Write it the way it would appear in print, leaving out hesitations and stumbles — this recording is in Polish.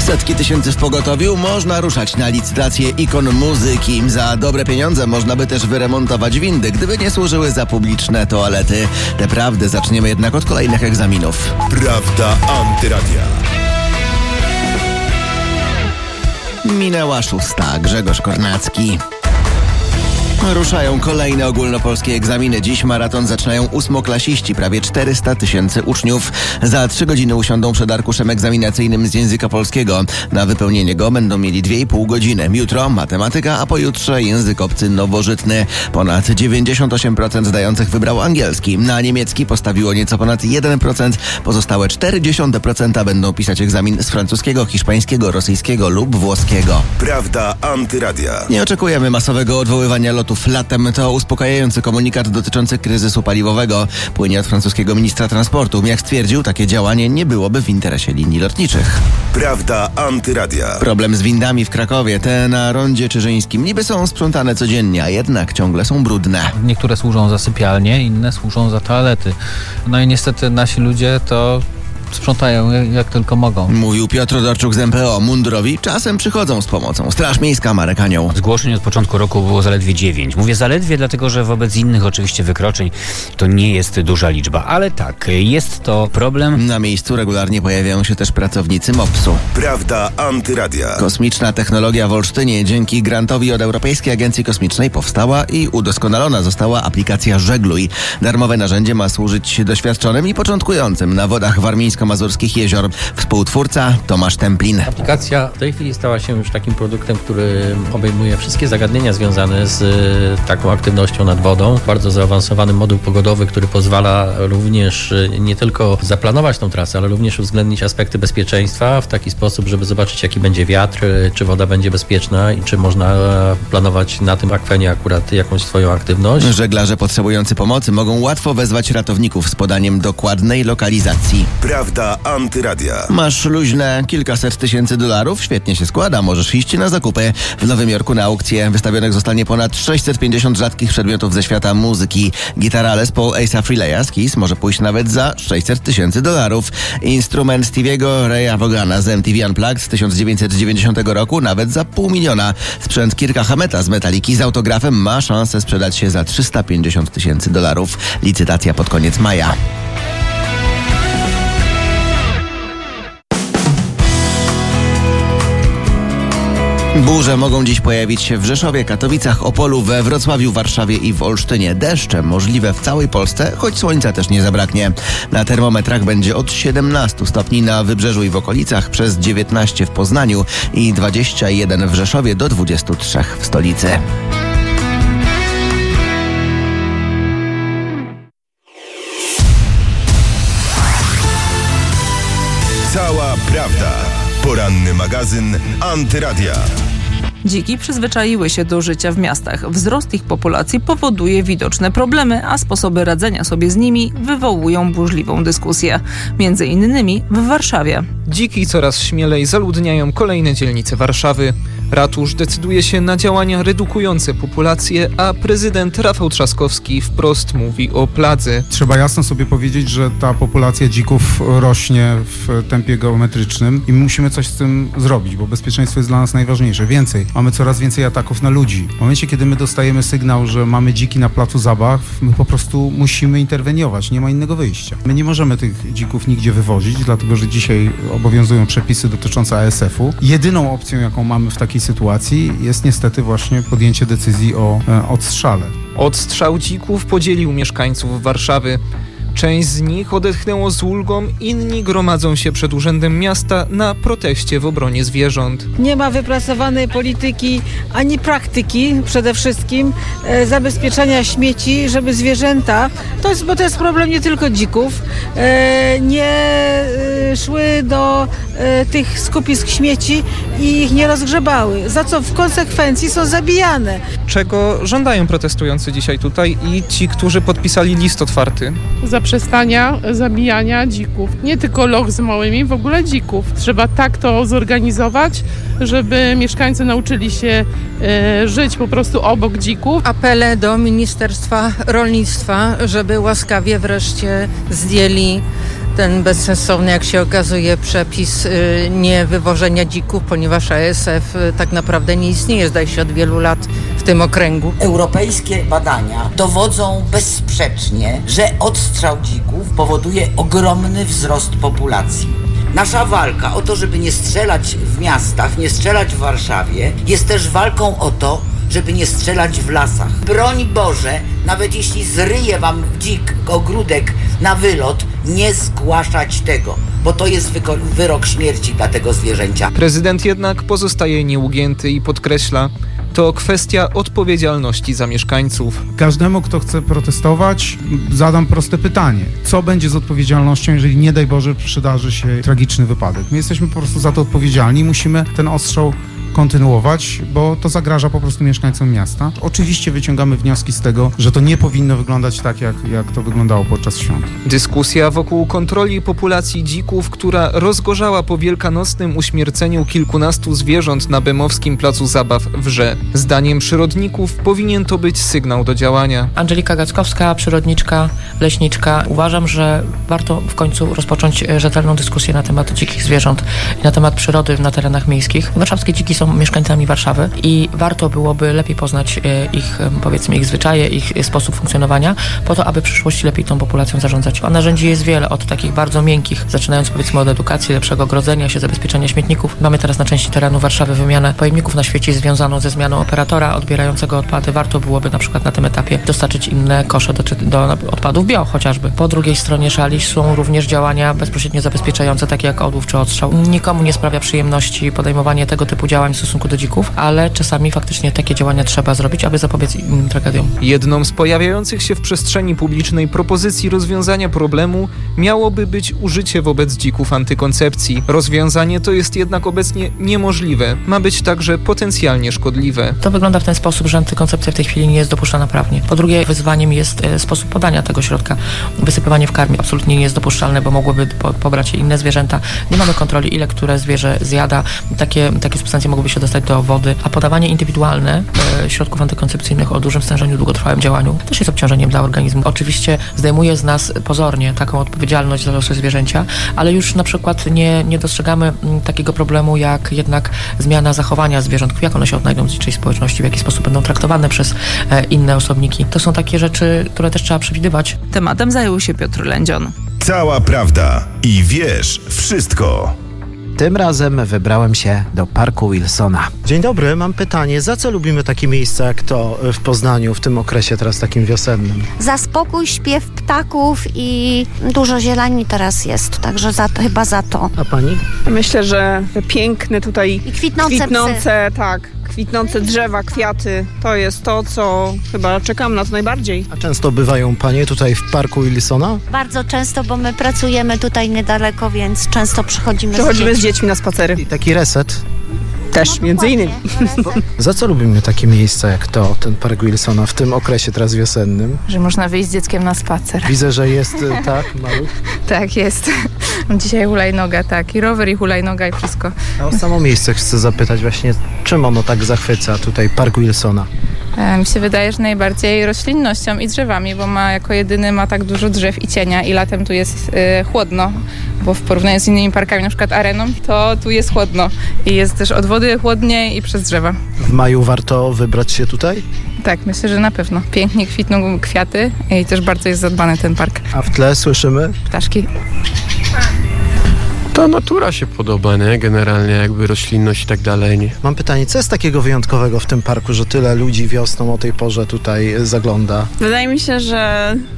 Setki tysięcy w pogotowiu, można ruszać na licytację ikon muzyki. Za dobre pieniądze można by też wyremontować windy, gdyby nie służyły za publiczne toalety. Te prawdy zaczniemy jednak od kolejnych egzaminów. Prawda Antyradia. Minęła 6. Grzegorz Kornacki. Ruszają kolejne ogólnopolskie egzaminy. Dziś maraton zaczynają ósmoklasiści, prawie 400 tysięcy uczniów. Za 3 godziny usiądą przed arkuszem egzaminacyjnym z języka polskiego. Na wypełnienie go będą mieli 2,5 godziny. Jutro matematyka, a pojutrze język obcy nowożytny. Ponad 98% zdających wybrał angielski. Na niemiecki postawiło nieco ponad 1%. Pozostałe 0,4% będą pisać egzamin z francuskiego, hiszpańskiego, rosyjskiego lub włoskiego. Prawda Antyradia. Nie oczekujemy masowego odwoływania lotów latem. To uspokajający komunikat dotyczący kryzysu paliwowego. Płynie od francuskiego ministra transportu. Jak stwierdził, takie działanie nie byłoby w interesie linii lotniczych. Prawda Antyradia. Problem z windami w Krakowie. Te na rondzie Czyżyńskim niby są sprzątane codziennie, a jednak ciągle są brudne. Niektóre służą za sypialnie, inne służą za toalety. No i niestety nasi ludzie to sprzątają jak tylko mogą. Mówił Piotr Dorczuk z MPO. Mundurowi czasem przychodzą z pomocą. Straż Miejska Marek Anioł. Zgłoszeń od początku roku było zaledwie 9. Mówię zaledwie, dlatego że wobec innych oczywiście wykroczeń to nie jest duża liczba. Ale tak, jest to problem. Na miejscu regularnie pojawiają się też pracownicy MOPS-u. Prawda Antyradia. Kosmiczna technologia w Olsztynie dzięki grantowi od Europejskiej Agencji Kosmicznej powstała i udoskonalona została aplikacja Żegluj. Darmowe narzędzie ma służyć doświadczonym i początkującym na wodach warmińsko-mazurskich jezior. Współtwórca Tomasz Templin. Aplikacja w tej chwili stała się już takim produktem, który obejmuje wszystkie zagadnienia związane z taką aktywnością nad wodą. Bardzo zaawansowany moduł pogodowy, który pozwala również nie tylko zaplanować tą trasę, ale również uwzględnić aspekty bezpieczeństwa w taki sposób, żeby zobaczyć, jaki będzie wiatr, czy woda będzie bezpieczna i czy można planować na tym akwenie akurat jakąś swoją aktywność. Żeglarze potrzebujący pomocy mogą łatwo wezwać ratowników z podaniem dokładnej lokalizacji. Prawda Antyradia. Masz luźne kilkaset tysięcy dolarów? Świetnie się składa, możesz iść na zakupy. W Nowym Jorku na aukcję wystawionych zostanie ponad 650 rzadkich przedmiotów ze świata muzyki. Gitara Les Paul Ace'a Frehley'a z Kiss może pójść nawet za 600 tysięcy dolarów. Instrument Stevie'ego Raya Vogana z MTV Unplugged z 1990 roku nawet za $500 000. Sprzęt Kirka Hameta z Metalliki z autografem ma szansę sprzedać się za 350 tysięcy dolarów. Licytacja pod koniec maja. Burze mogą dziś pojawić się w Rzeszowie, Katowicach, Opolu, we Wrocławiu, Warszawie i w Olsztynie. Deszcze możliwe w całej Polsce, choć słońca też nie zabraknie. Na termometrach będzie od 17 stopni na Wybrzeżu i w okolicach, przez 19 w Poznaniu i 21 w Rzeszowie do 23 w stolicy. Cała prawda. Poranny magazyn Antyradia. Dziki przyzwyczaiły się do życia w miastach. Wzrost ich populacji powoduje widoczne problemy, a sposoby radzenia sobie z nimi wywołują burzliwą dyskusję. Między innymi w Warszawie. Dziki coraz śmielej zaludniają kolejne dzielnice Warszawy. Ratusz decyduje się na działania redukujące populację, a prezydent Rafał Trzaskowski wprost mówi o pladze. Trzeba jasno sobie powiedzieć, że ta populacja dzików rośnie w tempie geometrycznym i my musimy coś z tym zrobić, bo bezpieczeństwo jest dla nas najważniejsze. Więcej, mamy coraz więcej ataków na ludzi. W momencie, kiedy my dostajemy sygnał, że mamy dziki na placu zabaw, my po prostu musimy interweniować, nie ma innego wyjścia. My nie możemy tych dzików nigdzie wywozić, dlatego że dzisiaj obowiązują przepisy dotyczące ASF-u. Jedyną opcją, jaką mamy w takiej sytuacji jest niestety właśnie podjęcie decyzji o odstrzale. Odstrzał dzików podzielił mieszkańców Warszawy. Część z nich odetchnęło z ulgą, inni gromadzą się przed Urzędem Miasta na proteście w obronie zwierząt. Nie ma wypracowanej polityki ani praktyki przede wszystkim zabezpieczania śmieci, żeby zwierzęta, bo to jest problem nie tylko dzików, nie szły do tych skupisk śmieci i ich nie rozgrzebały, za co w konsekwencji są zabijane. Czego żądają protestujący dzisiaj tutaj i ci, którzy podpisali list otwarty? Zaprzestania zabijania dzików. Nie tylko loch z małymi, w ogóle dzików. Trzeba tak to zorganizować, żeby mieszkańcy nauczyli się żyć po prostu obok dzików. Apele do Ministerstwa Rolnictwa, żeby łaskawie wreszcie zdjęli ten bezsensowny, jak się okazuje, przepis niewywożenia dzików, ponieważ ASF tak naprawdę nie istnieje, zdaje się, od wielu lat w tym okręgu. Europejskie badania dowodzą bezsprzecznie, że odstrzał dzików powoduje ogromny wzrost populacji. Nasza walka o to, żeby nie strzelać w miastach, nie strzelać w Warszawie, jest też walką o to, żeby nie strzelać w lasach. Broń Boże, nawet jeśli zryje wam dzik, ogródek na wylot, nie zgłaszać tego, bo to jest wyrok śmierci dla tego zwierzęcia. Prezydent jednak pozostaje nieugięty i podkreśla, to kwestia odpowiedzialności za mieszkańców. Każdemu, kto chce protestować, zadam proste pytanie. Co będzie z odpowiedzialnością, jeżeli nie daj Boże przydarzy się tragiczny wypadek? My jesteśmy po prostu za to odpowiedzialni i musimy ten ostrzał kontynuować, bo to zagraża po prostu mieszkańcom miasta. Oczywiście wyciągamy wnioski z tego, że to nie powinno wyglądać tak, jak to wyglądało podczas świąt. Dyskusja wokół kontroli populacji dzików, która rozgorzała po wielkanocnym uśmierceniu kilkunastu zwierząt na Bemowskim placu zabaw wrze. Zdaniem przyrodników powinien to być sygnał do działania. Angelika Gackowska, przyrodniczka, leśniczka. Uważam, że warto w końcu rozpocząć rzetelną dyskusję na temat dzikich zwierząt i na temat przyrody na terenach miejskich. Warszawskie dziki są mieszkańcami Warszawy i warto byłoby lepiej poznać ich, powiedzmy, ich zwyczaje, ich sposób funkcjonowania, po to, aby w przyszłości lepiej tą populacją zarządzać. A narzędzi jest wiele, od takich bardzo miękkich, zaczynając powiedzmy od edukacji, lepszego ogrodzenia się, zabezpieczenia śmietników. Mamy teraz na części terenu Warszawy wymianę pojemników na świecie związaną ze zmianą operatora odbierającego odpady. Warto byłoby na przykład na tym etapie dostarczyć inne kosze do odpadów bio chociażby. Po drugiej stronie szali są również działania bezpośrednio zabezpieczające, takie jak odłów czy odstrzał. Nikomu nie sprawia przyjemności podejmowanie tego typu działań w stosunku do dzików, ale czasami faktycznie takie działania trzeba zrobić, aby zapobiec innym tragediom. Jedną z pojawiających się w przestrzeni publicznej propozycji rozwiązania problemu miałoby być użycie wobec dzików antykoncepcji. Rozwiązanie to jest jednak obecnie niemożliwe. Ma być także potencjalnie szkodliwe. To wygląda w ten sposób, że antykoncepcja w tej chwili nie jest dopuszczana prawnie. Po drugie, wyzwaniem jest sposób podania tego środka. Wysypywanie w karmie absolutnie nie jest dopuszczalne, bo mogłyby pobrać je inne zwierzęta. Nie mamy kontroli, ile które zwierzę zjada. Takie substancje mogłyby się dostać do wody, a podawanie indywidualne środków antykoncepcyjnych o dużym stężeniu, długotrwałym działaniu też jest obciążeniem dla organizmu. Oczywiście zdejmuje z nas pozornie taką odpowiedzialność za losy zwierzęcia, ale już na przykład nie dostrzegamy takiego problemu, jak jednak zmiana zachowania zwierząt, jak one się odnajdą w dziczej społeczności, w jaki sposób będą traktowane przez inne osobniki. To są takie rzeczy, które też trzeba przewidywać. Tematem zajął się Piotr Lędzion. Cała prawda i wiesz wszystko. Tym razem wybrałem się do Parku Wilsona. Dzień dobry, mam pytanie. Za co lubimy takie miejsca jak to w Poznaniu w tym okresie teraz takim wiosennym? Za spokój, śpiew ptaków i dużo zieleni teraz jest, także chyba za to. A pani? Myślę, że piękne tutaj i kwitnące tak. Kwitnące drzewa, kwiaty, to jest to, co chyba czekam na to najbardziej. A często bywają panie tutaj w Parku Wilsona? Bardzo często, bo my pracujemy tutaj niedaleko, więc często przychodzimy z dziećmi na spacery. I taki reset? Też, między innymi. Za co lubimy takie miejsca jak to, ten Park Wilsona w tym okresie teraz wiosennym? Że można wyjść z dzieckiem na spacer. Widzę, że jest, tak, maluch? Tak, jest. Dzisiaj hulajnoga, tak. I rower, i hulajnoga, i wszystko. A o samo miejsce chcę zapytać właśnie, czym ono tak zachwyca tutaj, Park Wilsona? Mi się wydaje, że najbardziej roślinnością i drzewami, bo jako jedyny ma tak dużo drzew i cienia i latem tu jest chłodno, bo w porównaniu z innymi parkami, na przykład Areną, to tu jest chłodno i jest też od wody chłodniej i przez drzewa. W maju warto wybrać się tutaj? Tak, myślę, że na pewno. Pięknie kwitną kwiaty i też bardzo jest zadbany ten park. A w tle słyszymy? Ptaszki. Ta natura się podoba, nie? Generalnie jakby roślinność i tak dalej, nie? Mam pytanie, co jest takiego wyjątkowego w tym parku, że tyle ludzi wiosną o tej porze tutaj zagląda? Wydaje mi się, że